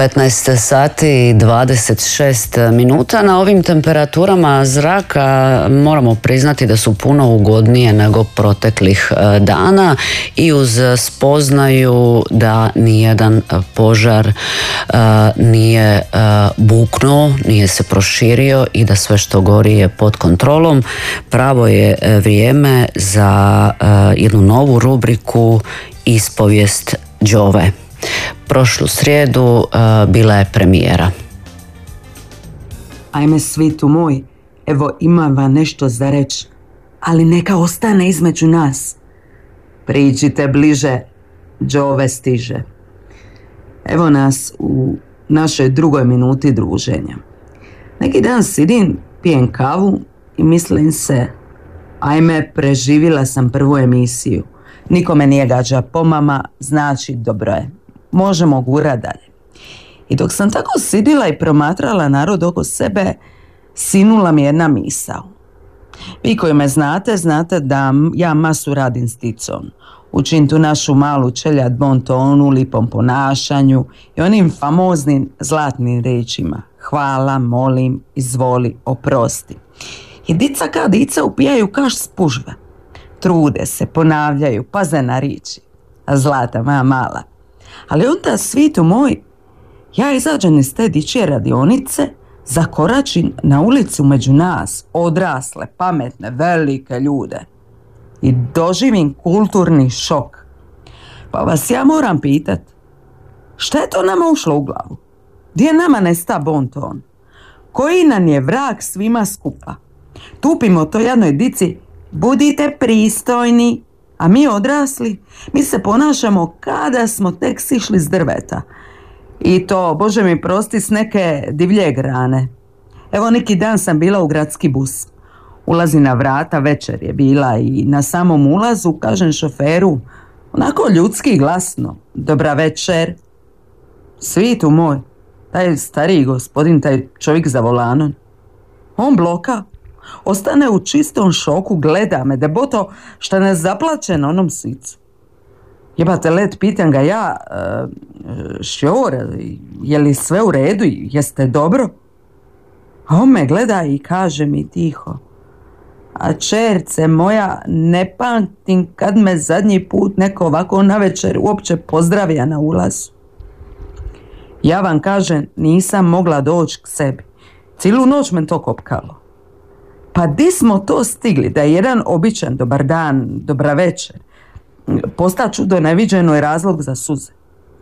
15 sati i 26 minuta. Na ovim temperaturama zraka moramo priznati da su puno ugodnije nego proteklih dana i uz spoznaju da nijedan požar nije buknuo, nije se proširio i da sve što gori je pod kontrolom. Pravo je vrijeme za jednu novu rubriku Ispovijest Đove. Prošlu srijedu bila je premijera. Ajme svitu moj, evo imam vam nešto za reći, ali neka ostane između nas. Priđite bliže, Đove stiže. Evo nas u našoj drugoj minuti druženja. Neki dan sidim, pijem kavu i mislim se, ajme preživjela sam prvu emisiju. Nikome nije gađa pomama, znači dobro je. Možemo gurat dalje. I dok sam tako sidila i promatrala narod oko sebe, sinula mi jedna misao. Vi koji me znate, znate da ja masu radim s dicom. Učim tu našu malu čeljad bon tonu, lipom ponašanju i onim famoznim zlatnim riječima. Hvala, molim, izvoli, oprosti. I dica ka dica upijaju kaš spužve. Trude se, ponavljaju, paze na riječi. A zlata moja mala. Ali onda, svitu moj, ja izađem iz te dičje radionice, zakoračim na ulicu među nas, odrasle, pametne, velike ljude. I doživim kulturni šok. Pa vas ja moram pitat, šta je to nama ušlo u glavu? Gdje nama nesta bon ton? Koji nam je vrag svima skupa? Tupimo to jednoj dici, budite pristojni, a mi odrasli, mi se ponašamo kada smo tek sišli s drveta. I to, Bože mi prosti, s neke divlje grane. Evo neki dan sam bila u gradski bus. Ulazi na vrata, večer je bila i na samom ulazu kažem šoferu, onako ljudski glasno, dobra večer. Svitu moj, taj stariji gospodin, taj čovjek za volanom, on bloka. Ostane u čistom šoku, gleda me, deboto šta ne zaplače na onom sicu. Jebate let, pitam ga ja, šjor, je li sve u redu, jeste dobro? A on me gleda i kaže mi tiho, a čerce moja, ne pamtim kad me zadnji put neko ovako navečer uopće pozdravija na ulazu. Ja vam kažem, nisam mogla doći k sebi. Cijelu noć me to kopkalo. Pa di smo to stigli da je jedan običan dobar dan, dobra večer posta čudo neviđeno je razlog za suze.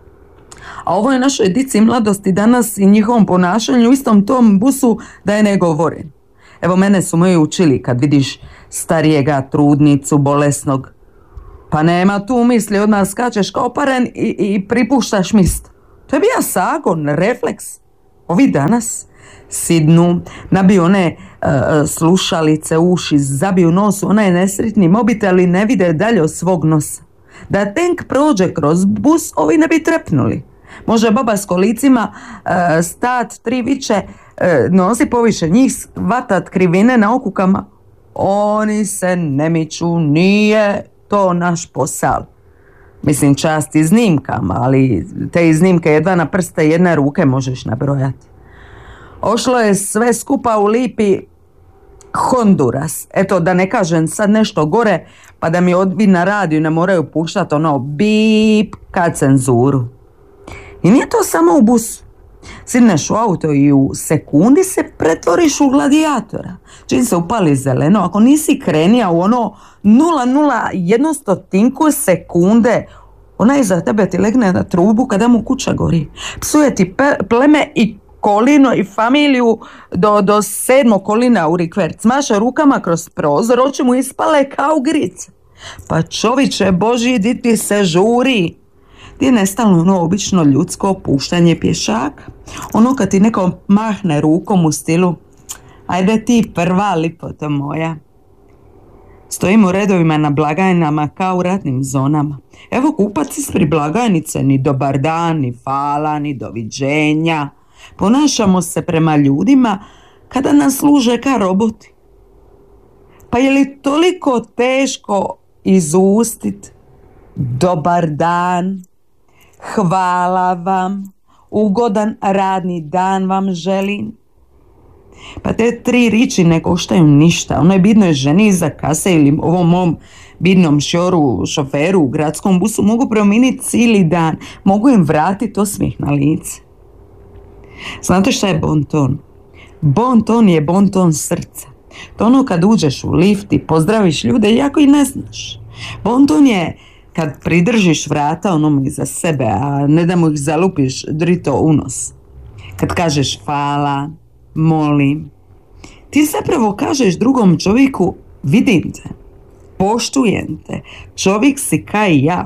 A ovo je našoj dici i mladosti danas i njihovom ponašanju u istom tom busu da je ne govorim. Evo mene su moji učili kad vidiš starijega, trudnicu, bolesnog. Pa nema tu misli, odmah skačeš kao paren i pripuštaš mist. To je bio sagon, refleks. Ovi danas sidnu, nabiju one slušalice, uši, zabiju nos, onaj nesretni mobitel i ne vide dalje od svog nosa. Da tank prođe kroz bus, ovi ne bi trepnuli. Može baba s kolicima stat, tri viče, nosi poviše njih, vatat krivine na okukama. Oni se ne miču, nije to naš posao. Mislim, čast iznimkama, ali te iznimke jedva na prste jedne ruke možeš nabrojati. Ošlo je sve skupa u lipi Honduras. Eto, da ne kažem sad nešto gore, pa da mi odvi na radiju ne moraju puštati ono bip ka cenzuru. I nije to samo u busu. Sidneš u auto i u sekundi se pretvoriš u gladijatora. Čim se upali zeleno, ako nisi krenija u ono 0,01 sekunde, ona iza tebe ti legne na trubu kada mu kuća gori. Psuje ti pleme i kolino i familiju do 7. kolina u rikverc. Maše rukama kroz prozor, oči mu ispale kao grice. Pa čoviče Božji, di ti se žuri? Ti je nestalo ono obično ljudsko opuštanje pješaka. Ono kad ti neko mahne rukom u stilu, ajde ti prva, lipoto moja. Stojimo u redovima na blagajnama kao u ratnim zonama. Evo kupac ispred blagajnice, ni dobar dan, ni hvala, ni doviđenja. Ponašamo se prema ljudima kada nas služe kao roboti. Pa je li toliko teško izustit dobar dan, hvala vam, ugodan radni dan vam želim. Pa te 3 riči ne koštaju ništa. Onoj bidnoj ženi iza kase ili ovom mom bidnom šoferu u gradskom busu mogu promijeniti cijeli dan. Mogu im vratiti osmijeh na lice. Znate šta je bonton? Bonton je bonton srca. To ono kad uđeš u lift i pozdraviš ljude iako i ne znaš. Bonton je kad pridržiš vrata onom iza sebe, a ne da mu ih zalupiš drito u nos. Kad kažeš hvala, molim, ti zapravo kažeš drugom čovjeku vidim te, poštujem te, čovjek si kaj ja.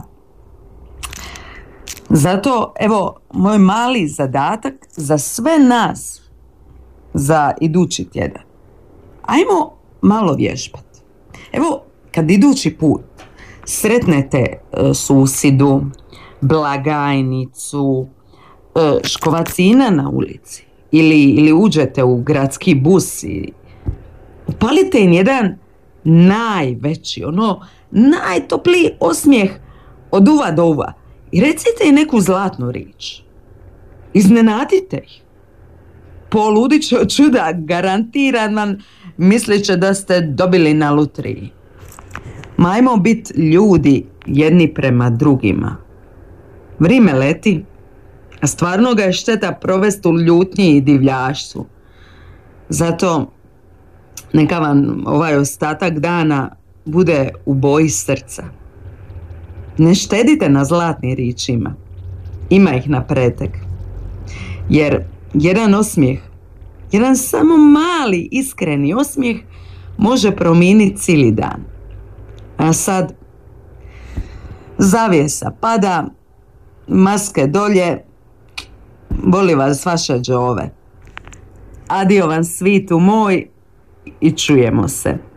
Zato evo moj mali zadatak za sve nas za idući tjedan. Ajmo malo vježbati. Evo kad idući put sretnete susjedu, blagajnicu, škovacina na ulici ili uđete u gradski bus i upalite im jedan najveći, najtopliji osmijeh od uva do uva i recite im neku zlatnu riječ. Iznenadite ih. Poludit će od čuda, garantiram vam, mislit će da ste dobili na lutriji. Majmo biti ljudi jedni prema drugima. Vrime leti, a stvarno ga je šteta provesti u ljutnji i divljaštvu. Zato neka vam ovaj ostatak dana bude u boji srca. Ne štedite na zlatnim ričima. Ima ih na pretek. Jer jedan osmijeh, jedan samo mali iskreni osmijeh može promijeniti cijeli dan. A sad zavjesa pada, maske dolje, boli vas vaše džove. Adio vam svitu moj i čujemo se.